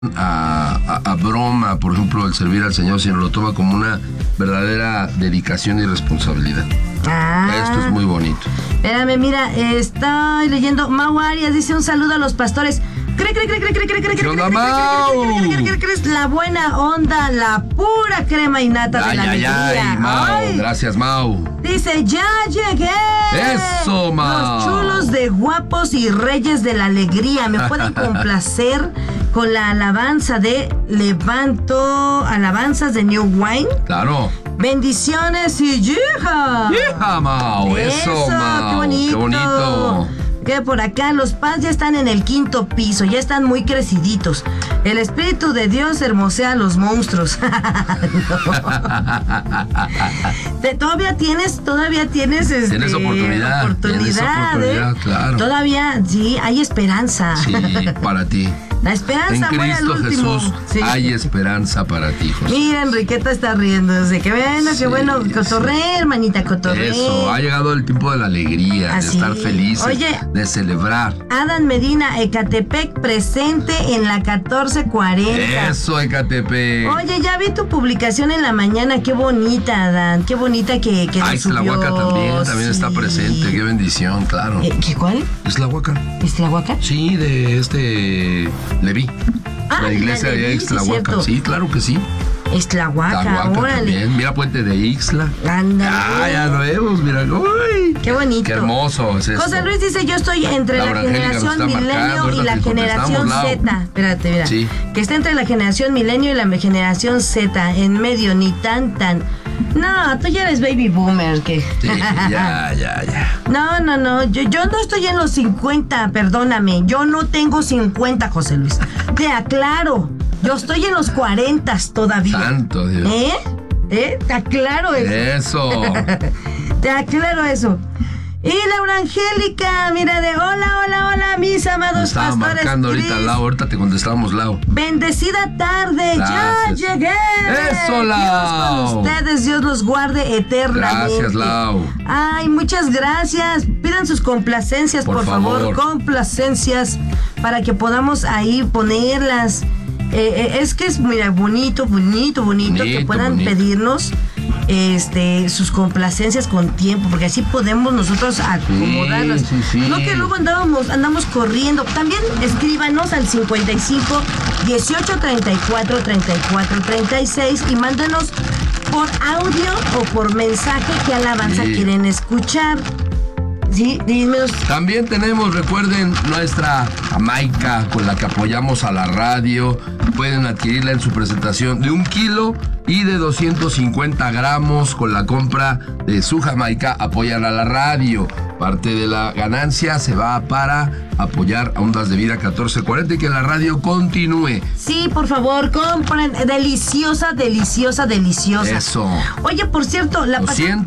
a broma, por ejemplo, el servir al Señor, sino lo toma como una verdadera dedicación y responsabilidad. Esto es muy bonito. Espérame, mira, estoy leyendo. Mau Arias dice un saludo a los pastores. ¿Qué onda, Mau? La buena onda, la pura crema innata de la alegría. Mau, gracias, Mau. Dice, ya llegué. Eso, Mau. Los chulos de guapos y reyes de la alegría. ¿Me pueden complacer con la alabanza de Levanto, alabanzas de New Wine? Claro. Bendiciones y hija. Hija, Mau. Eso, Mau. Qué bonito. Qué bonito. Que por acá los Paz ya están en el 5º piso, ya están muy creciditos. El Espíritu de Dios hermosea a los monstruos. Todavía tienes Tienes oportunidad. Tienes oportunidad, claro. Todavía, sí, hay esperanza. Sí, para ti. La esperanza en muere al Cristo último. Jesús Sí. hay esperanza para ti, José. Mira, Enriqueta está riéndose. Qué bueno, qué bueno. Cotorré, hermanita, cotorré. Eso, ha llegado el tiempo de la alegría, Así. de estar felices, Oye, de celebrar. Adán Medina, Ecatepec, presente en la 1440. Eso, Ecatepec. Oye, ya vi tu publicación en la mañana. Qué bonita, Adán. Qué bonita que nos subió. Ixtlahuaca también está presente. Qué bendición, claro. ¿Qué cuál? Ixtlahuaca. ¿Ixtlahuaca? Sí, de Leví. La iglesia la de de Leví, sí, Ixtlahuaca. cierto. Sí, claro que sí. Ixtlahuaca, órale. También. Mira, Puente de Ixtla. Ándale. Ya lo vemos, mira. ¡Uy! Qué bonito. Qué hermoso es esto. José Luis dice, yo estoy entre la Laura Angélica generación nos está milenio marcando, y la ahorita te generación contestamos, Z. Espérate, mira. Sí. Que está entre la generación milenio y la generación Z. En medio, ni tan. No, tú ya eres baby boomer. Sí, ya. No. Yo no estoy en los 50, perdóname. Yo no tengo 50, José Luis. Te aclaro. Yo estoy en los 40 todavía. Santo Dios. Te aclaro eso. Eso. Te aclaro eso. Y Laura Angélica, mira de hola, mis amados Estaba pastores. marcando ahorita, Cris. Lau. Ahorita te contestamos, Lau. Bendecida tarde, Gracias. ya llegué. Eso, Lau. Dios con ustedes, Dios los guarde eternamente. Gracias, Lau. Ay, muchas gracias. Pidan sus complacencias, por favor. Complacencias para que podamos ahí ponerlas. Es que es, mira, bonito que puedan pedirnos sus complacencias con tiempo, porque así podemos nosotros acomodarlas. Sí. No que luego andamos corriendo. También escríbanos al 55 18 34 34 36 y mándanos por audio o por mensaje qué alabanza quieren escuchar. Sí, dímenos. También tenemos, recuerden, nuestra Jamaica con la que apoyamos a la radio. Pueden adquirirla en su presentación de 1 kilo y de 250 gramos. Con la compra de su Jamaica apoyan a la radio. Parte de la ganancia se va para apoyar a Ondas de Vida 1440 y que la radio continúe. Sí, por favor, compren. Deliciosa. Eso. Oye, por cierto, la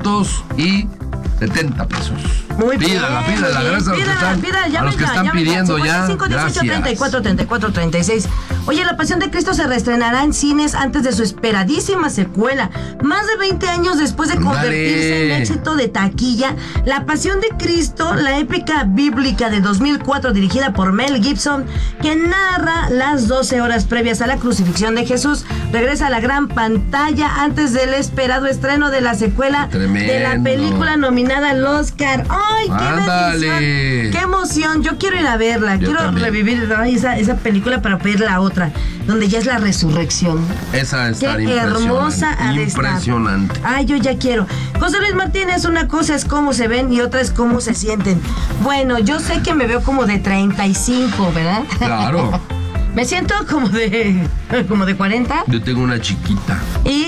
270 pesos. Muy bien. Pídala, gracias Pídala, a los que están pidiendo ya. 55 18 34 34 36. Oye, La Pasión de Cristo se reestrenará en cines antes de su esperadísima secuela. Más de 20 años después de convertirse en éxito de taquilla, La Pasión de Cristo, la épica bíblica de 2004 dirigida por Mel Gibson, que narra las 12 horas previas a la crucifixión de Jesús, regresa a la gran pantalla antes del esperado estreno de la secuela de la película nominada al Oscar. ¡Ay, qué bendición! ¡Qué emoción! Yo quiero ir a verla. Quiero revivir esa película para ver la otra, donde ya es la resurrección. Esa está qué hermosa ha de estar. Impresionante. Ay, yo ya quiero. José Luis Martínez, una cosa es cómo se ven y otra es cómo se sienten. Bueno, yo sé que me veo como de 35, ¿verdad? Claro. Me siento como de 40. Yo tengo una chiquita.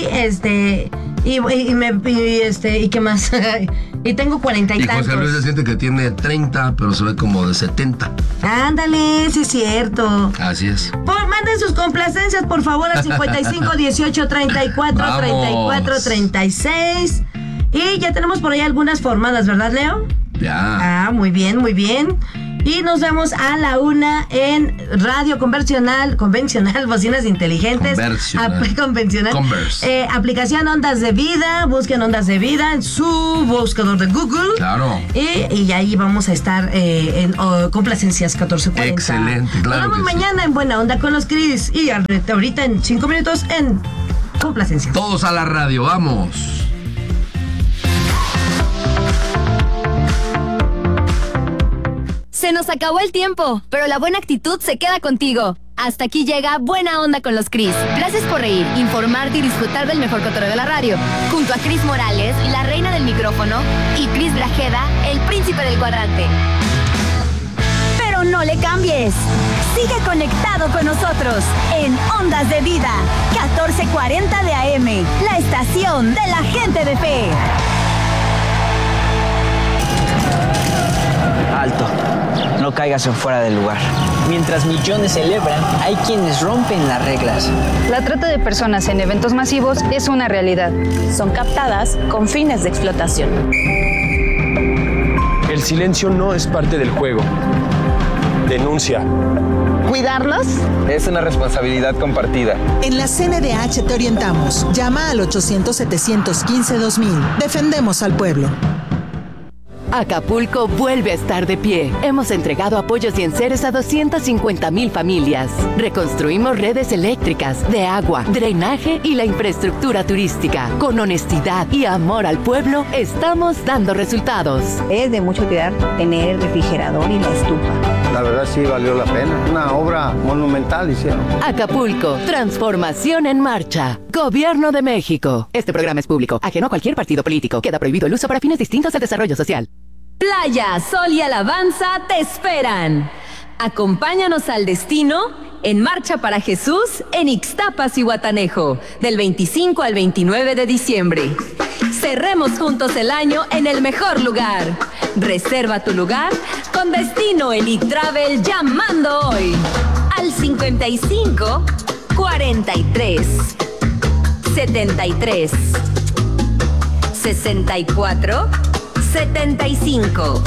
¿Y qué más? Y tengo 40 y tantos. Y José Luis se siente que tiene 30, pero se ve como de 70. Ándale, sí es cierto. Así es. Manden sus complacencias, por favor, al 55 18 34 34 36. Y ya tenemos por ahí algunas formadas, ¿verdad, Leo? Ya. Muy bien. Y nos vemos a la 1 en radio convencional, bocinas inteligentes. Convencional. Aplicación Ondas de Vida. Busquen Ondas de Vida en su buscador de Google. Claro. Y ahí vamos a estar en Complacencias 1440. Excelente, claro. Nos vemos mañana en Buena Onda con los Cris. Y ahorita en 5 minutos en Complacencias. Todos a la radio, vamos. Se nos acabó el tiempo, pero la buena actitud se queda contigo. Hasta aquí llega Buena Onda con los Cris. Gracias por reír, informarte y disfrutar del mejor cotorreo de la radio. Junto a Cris Morales, la reina del micrófono, y Cris Grajeda, el príncipe del cuadrante. Pero no le cambies. Sigue conectado con nosotros en Ondas de Vida, 1440 de AM, la estación de la gente de fe. Alto, no caigas en fuera del lugar. Mientras millones celebran, hay quienes rompen las reglas. La trata de personas en eventos masivos es una realidad. Son captadas con fines de explotación. El silencio no es parte del juego. Denuncia. ¿Cuidarlos? Es una responsabilidad compartida. En la CNDH te orientamos. Llama al 800-715-2000. Defendemos al pueblo. Acapulco vuelve a estar de pie. Hemos entregado apoyos y enseres a 250,000 familias. Reconstruimos redes eléctricas, de agua, drenaje y la infraestructura turística. Con honestidad y amor al pueblo, estamos dando resultados. Es de mucho cuidar tener el refrigerador y la estufa. La verdad sí valió la pena. Una obra monumental hicieron. Acapulco, transformación en marcha. Gobierno de México. Este programa es público, ajeno a cualquier partido político. Queda prohibido el uso para fines distintos al desarrollo social. Playa, sol y alabanza te esperan. Acompáñanos al destino en Marcha para Jesús en Ixtapas y Guatanejo, del 25 al 29 de diciembre. Cerremos juntos el año en el mejor lugar. Reserva tu lugar con Destino Elite Travel llamando hoy al 55 43 73 64 75.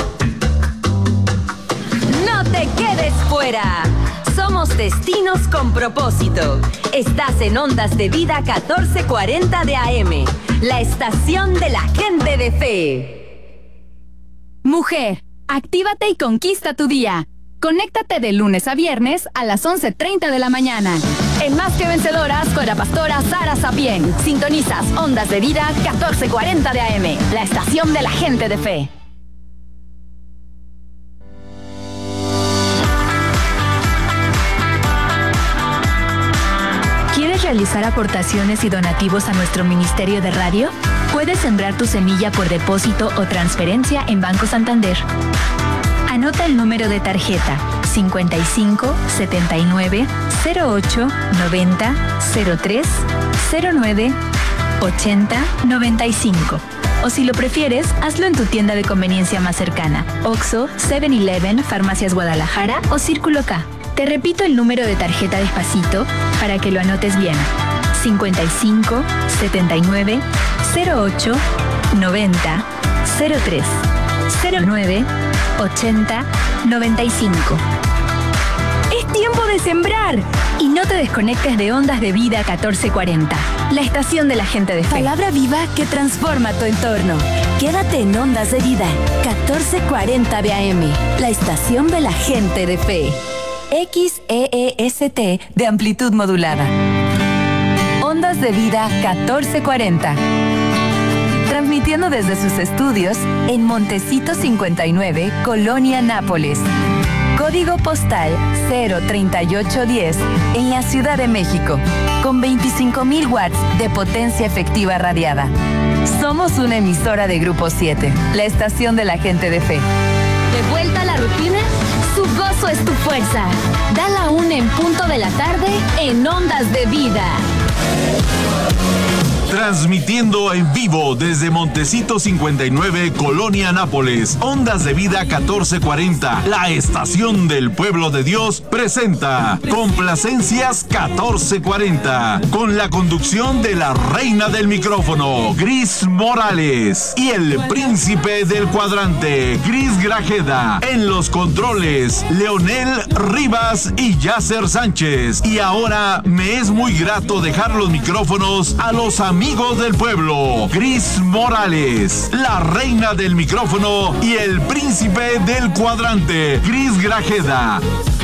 No te quedes fuera. Somos destinos con propósito. Estás en Ondas de Vida 1440 de AM, la estación de la gente de fe. Mujer, actívate y conquista tu día. Conéctate de lunes a viernes a las 11:30 de la mañana. En Más que Vencedoras con la pastora Sara Sapien. Sintonizas Ondas de Vida 1440 de AM, la estación de la gente de fe. ¿Quieres realizar aportaciones y donativos a nuestro Ministerio de Radio? Puedes sembrar tu semilla por depósito o transferencia en Banco Santander. Anota el número de tarjeta 55 79 08 90 03 09 80 95. O si lo prefieres, hazlo en tu tienda de conveniencia más cercana: Oxxo, 7-Eleven, Farmacias Guadalajara o Círculo K. Te repito el número de tarjeta despacito para que lo anotes bien: 55 79 08 90 03 09 80 95. Es tiempo de sembrar y no te desconectes de Ondas de Vida 1440, la estación de la gente de fe. Palabra viva que transforma tu entorno. Quédate en Ondas de Vida 1440 de AM, la estación de la gente de fe. XEEST de amplitud modulada. Ondas de Vida 1440. Transmitiendo desde sus estudios en Montecito 59, Colonia Nápoles. Código postal 03810 en la Ciudad de México, con 25,000 watts de potencia efectiva radiada. Somos una emisora de Grupo 7, la estación de la gente de fe. ¿De vuelta a la rutina? Su gozo es tu fuerza. Da la 1 en punto de la tarde en Ondas de Vida. Transmitiendo en vivo desde Montecito 59, Colonia Nápoles. Ondas de Vida 1440, la estación del pueblo de Dios, presenta Complacencias 1440, con la conducción de la reina del micrófono, Gris Morales, y el príncipe del cuadrante, Gris Grajeda. En los controles, Leonel Rivas y Yasser Sánchez. Y ahora me es muy grato dejar los micrófonos a los amigos del pueblo, Gris Morales, la reina del micrófono, y el príncipe del cuadrante, Gris Grajeda.